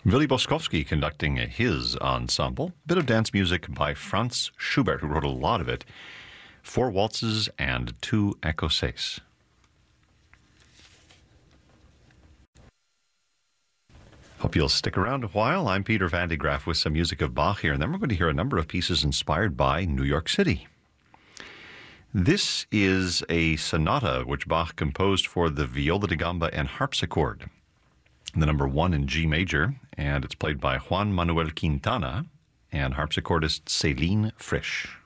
Willy Boskowski conducting his ensemble. Bit of dance music by Franz Schubert, who wrote a lot of it. 4 waltzes and 2 écossaises. Hope you'll stick around a while. I'm Peter Van de Graaff with some music of Bach here, and then we're going to hear a number of pieces inspired by New York City. This is a sonata which Bach composed for the viola da gamba and harpsichord, the number 1 in G major, and it's played by Juan Manuel Quintana and harpsichordist Céline Frisch.